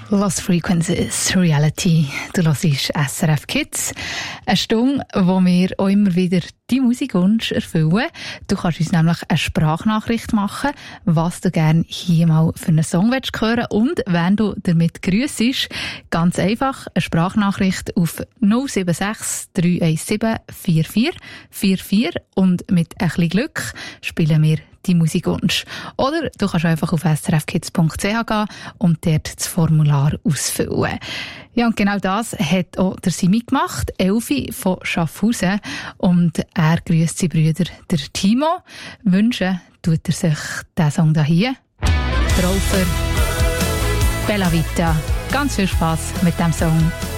Lost Frequencies, Reality. Du hörst SRF Kids. Eine Stunde, wo wir auch immer wieder die Musikwunsch erfüllen. Du kannst uns nämlich eine Sprachnachricht machen, was du gerne hier mal für einen Song hören willst. Und wenn du damit grüssest, ganz einfach eine Sprachnachricht auf 076 317 4444 und mit ein bisschen Glück spielen wir die Musikwunsch. Oder du kannst einfach auf srfkids.ch gehen und dort das Formular ausfüllen. Ja, und genau das hat auch der Simi gemacht, Elfi von Schaffhausen. Und er grüßt seine Brüder, der Timo. Wünschen tut er sich diesen Song hier. Traufer, Bella Vita. Ganz viel Spass mit dem Song.